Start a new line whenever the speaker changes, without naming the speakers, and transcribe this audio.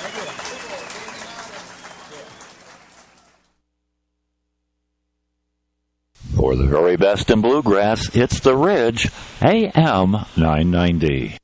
For the very best in bluegrass, it's The Ridge, AM 990.